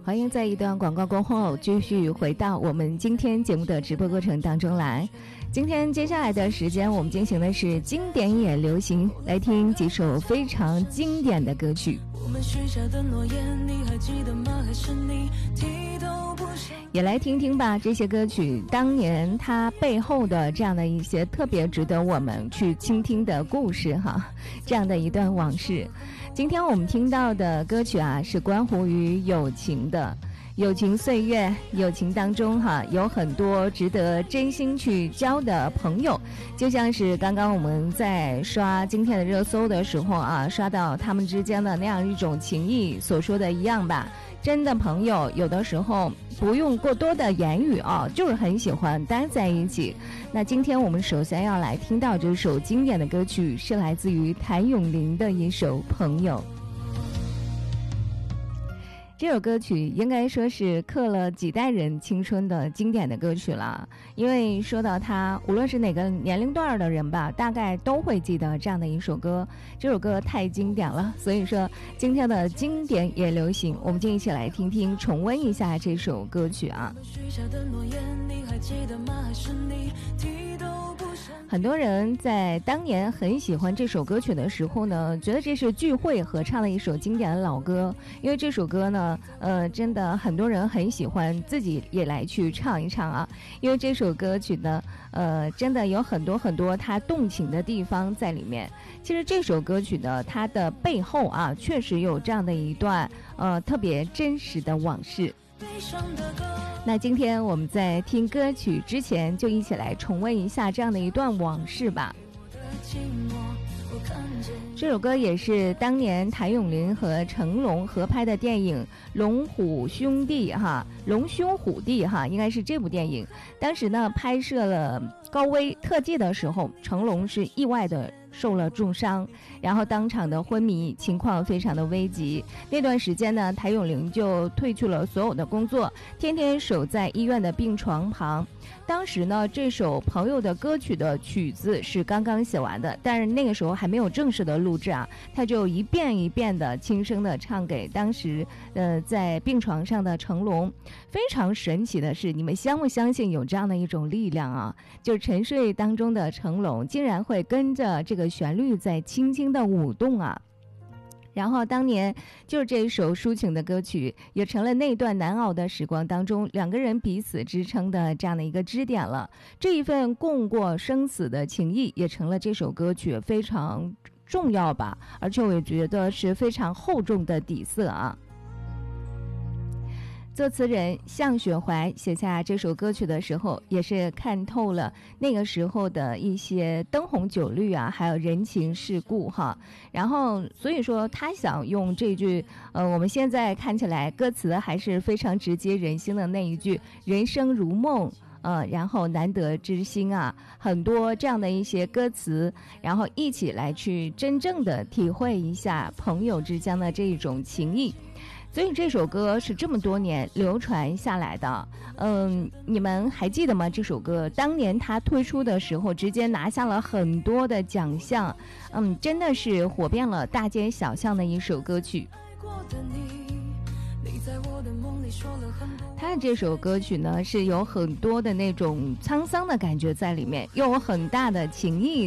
欢迎在一段广告过后继续回到我们今天节目的直播过程当中来。今天接下来的时间我们进行的是经典也流行，来听几首非常经典的歌曲。 我们许下的诺言你还记得吗？还是你提都不想。 也来听听吧，这些歌曲当年它背后的这样的一些特别值得我们去倾听的故事哈，这样的一段往事。今天我们听到的歌曲啊，是关乎于友情的。友情岁月，友情当中哈，有很多值得真心去交的朋友，就像是刚刚我们在刷今天的热搜的时候啊，刷到他们之间的那样一种情谊所说的一样吧。真的朋友有的时候不用过多的言语啊，就是很喜欢待在一起。那今天我们首先要来听到这首经典的歌曲，是来自于谭咏麟的一首《朋友》。这首歌曲应该说是刻了几代人青春的经典的歌曲了，因为说到它，无论是哪个年龄段的人吧，大概都会记得这样的一首歌。这首歌太经典了，所以说今天的经典也流行，我们就一起来听听，重温一下这首歌曲啊。很多人在当年很喜欢这首歌曲的时候呢，觉得这是聚会合唱的一首经典的老歌，因为这首歌呢，真的很多人很喜欢，自己也来去唱一唱啊。因为这首歌曲呢，真的有很多很多它动情的地方在里面。其实这首歌曲呢，它的背后啊，确实有这样的一段特别真实的往事。那今天我们在听歌曲之前，就一起来重温一下这样的一段往事吧。这首歌也是当年谭咏麟和成龙合拍的电影《龙兄虎弟》哈，应该是这部电影。当时呢，拍摄了高危特技的时候，成龙是意外的受了重伤，然后当场的昏迷，情况非常的危急。那段时间呢，谭咏麟就退去了所有的工作，天天守在医院的病床旁。当时呢，这首朋友的歌曲的曲子是刚刚写完的，但是那个时候还没有正式的录制啊，他就一遍一遍的轻声的唱给当时在病床上的成龙。非常神奇的是，你们相不相信有这样的一种力量啊？就沉睡当中的成龙竟然会跟着这个旋律在轻轻的舞动啊。然后当年就是这一首抒情的歌曲，也成了那段难熬的时光当中两个人彼此支撑的这样的一个支点了。这一份共过生死的情谊，也成了这首歌曲非常重要吧，而且我也觉得是非常厚重的底色啊。作词人向雪怀写下这首歌曲的时候，也是看透了那个时候的一些灯红酒绿啊，还有人情世故哈。然后所以说他想用这句我们现在看起来歌词还是非常直接人心的那一句人生如梦然后难得知心啊，很多这样的一些歌词，然后一起来去真正的体会一下朋友之间的这一种情谊。所以这首歌是这么多年流传下来的。你们还记得吗？这首歌当年它推出的时候，直接拿下了很多的奖项，真的是火遍了大街小巷的一首歌曲。他这首歌曲呢，是有很多的那种沧桑的感觉在里面，又有很大的情谊